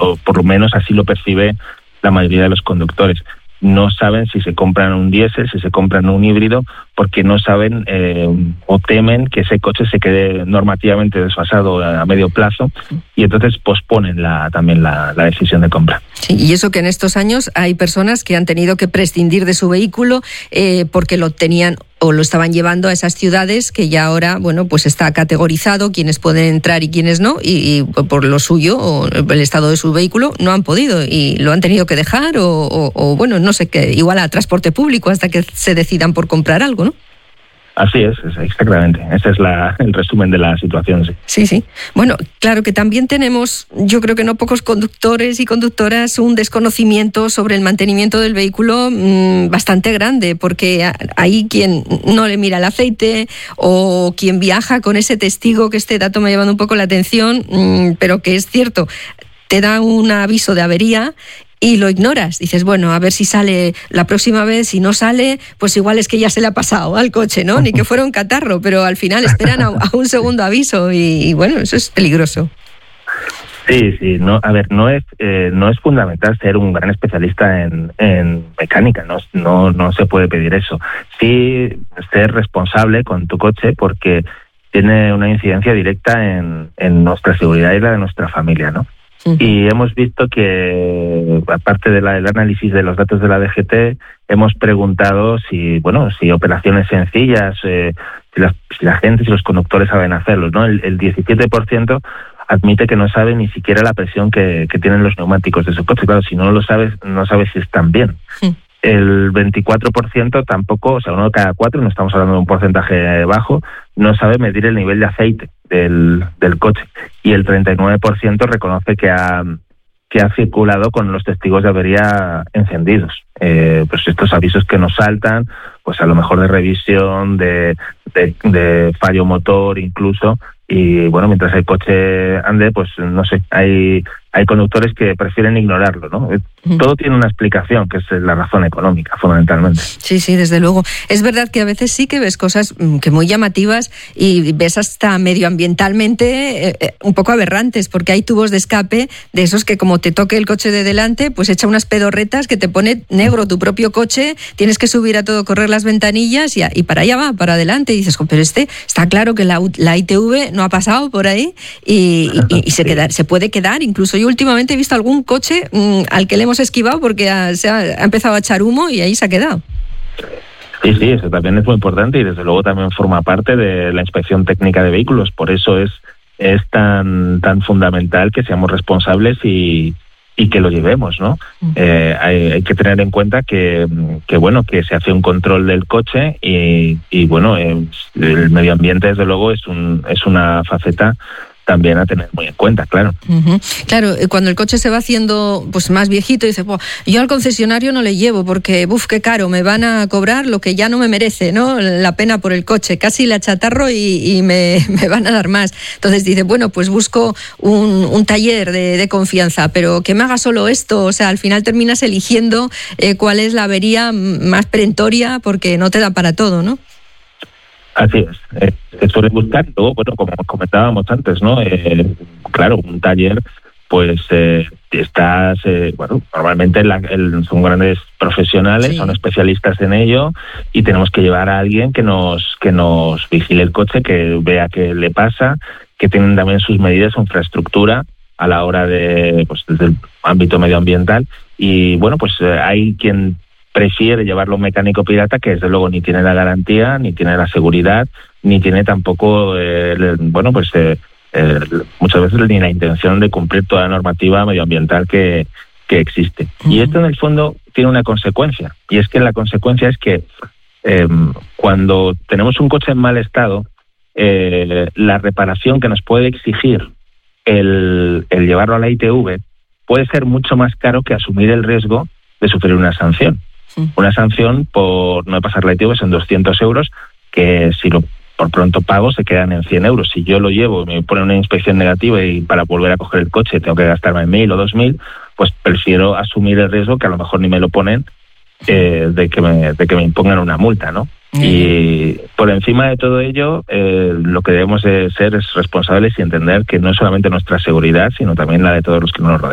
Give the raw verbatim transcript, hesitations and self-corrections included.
o por lo menos así lo percibe la mayoría de los conductores. No saben si se compran un diésel, si se compran un híbrido, porque no saben eh, o temen que ese coche se quede normativamente desfasado a medio plazo, y entonces posponen la, también la, la decisión de compra. Sí, y eso que en estos años hay personas que han tenido que prescindir de su vehículo eh, porque lo tenían o lo estaban llevando a esas ciudades que ya ahora, bueno, pues está categorizado quienes pueden entrar y quienes no, y, y por lo suyo o el estado de su vehículo no han podido y lo han tenido que dejar o, o, o bueno, no sé qué, igual a transporte público hasta que se decidan por comprar algo, ¿no? Así es, exactamente. Ese es la, el resumen de la situación. Sí. sí, sí. Bueno, claro que también tenemos, yo creo que no pocos conductores y conductoras, un desconocimiento sobre el mantenimiento del vehículo mmm, bastante grande, porque hay quien no le mira el aceite o quien viaja con ese testigo, que este dato me ha llevado un poco la atención, mmm, pero que es cierto, te da un aviso de avería y lo ignoras. Dices, bueno, a ver si sale la próxima vez. Si no sale, pues igual es que ya se le ha pasado al coche, ¿no? Ni que fuera un catarro, pero al final esperan a, a un segundo aviso y, y bueno, eso es peligroso. Sí, sí. No, a ver, no es eh, no es fundamental ser un gran especialista en, en mecánica, no, no, no se puede pedir eso. Sí, ser responsable con tu coche porque tiene una incidencia directa en, en nuestra seguridad y la de nuestra familia, ¿no? Y hemos visto que, aparte de la, del análisis de los datos de la D G T, hemos preguntado si, bueno, si operaciones sencillas, eh, si, las, si la gente, si los conductores saben hacerlo, ¿no? El, el diecisiete por ciento admite que no sabe ni siquiera la presión que, que tienen los neumáticos de su coche. Claro, si no lo sabes, no sabes si están bien. Sí. El veinticuatro por ciento tampoco, o sea, uno de cada cuatro, no estamos hablando de un porcentaje bajo, no sabe medir el nivel de aceite del, del coche. Y el treinta y nueve por ciento reconoce que ha, que ha circulado con los testigos de avería encendidos. Eh, pues estos avisos que nos saltan, pues a lo mejor de revisión, de, de, de fallo motor incluso, y bueno, mientras el coche ande, pues no sé, hay... hay conductores que prefieren ignorarlo, ¿no? Uh-huh. Todo tiene una explicación, que es la razón económica, fundamentalmente. Sí, sí, desde luego. Es verdad que a veces sí que ves cosas que muy llamativas y ves hasta medioambientalmente eh, un poco aberrantes, porque hay tubos de escape de esos que como te toque el coche de delante, pues echa unas pedorretas que te pone negro tu propio coche, tienes que subir a todo, correr las ventanillas y, y para allá va, para adelante. Y dices, pero este, está claro que la, la I T V no ha pasado por ahí y, y, y se, sí. queda, se puede quedar. Incluso yo últimamente he visto algún coche mmm, al que le hemos esquivado porque ha, se ha, ha empezado a echar humo y ahí se ha quedado. Sí, sí, eso también es muy importante y desde luego también forma parte de la inspección técnica de vehículos. Por eso es, es tan, tan fundamental que seamos responsables y, y que lo llevemos, ¿no? Uh-huh. Eh, hay, hay que tener en cuenta que, que bueno, que se hace un control del coche y, y bueno, eh, el medio ambiente desde luego es un, es una faceta también a tener muy en cuenta, claro. Uh-huh. Claro, cuando el coche se va haciendo pues más viejito, dice, yo al concesionario no le llevo porque, buf, qué caro, me van a cobrar lo que ya no me merece, ¿no? La pena por el coche, casi la achatarro y, y me, me van a dar más. Entonces dice, bueno, pues busco un, un taller de, de confianza, pero que me haga solo esto, o sea, al final terminas eligiendo eh, cuál es la avería más perentoria porque no te da para todo, ¿no? Así es, eh, se suele buscar, luego, bueno, como comentábamos antes, ¿no? Eh, claro, un taller, pues eh, estás, eh, bueno, normalmente la, el, son grandes profesionales, sí. Son especialistas en ello y tenemos que llevar a alguien que nos que nos vigile el coche, que vea qué le pasa, que tienen también sus medidas, su infraestructura a la hora de, pues desde el ámbito medioambiental y bueno, pues eh, hay quien prefiere llevarlo un mecánico pirata que desde luego ni tiene la garantía, ni tiene la seguridad, ni tiene tampoco, eh, bueno, pues eh, eh, muchas veces ni la intención de cumplir toda la normativa medioambiental que, que existe. Uh-huh. Y esto en el fondo tiene una consecuencia, y es que la consecuencia es que eh, cuando tenemos un coche en mal estado, eh, la reparación que nos puede exigir el, el llevarlo a la I T V puede ser mucho más caro que asumir el riesgo de sufrir una sanción. Una sanción por no pasar la I T V son doscientos euros, que si lo por pronto pago se quedan en cien euros. Si yo lo llevo y me ponen una inspección negativa y para volver a coger el coche tengo que gastarme mil o dos mil, pues prefiero asumir el riesgo, que a lo mejor ni me lo ponen, eh, de que me de que me impongan una multa, ¿no? Mm. Y por encima de todo ello, eh, lo que debemos de ser es responsables y entender que no es solamente nuestra seguridad, sino también la de todos los que nos rodean.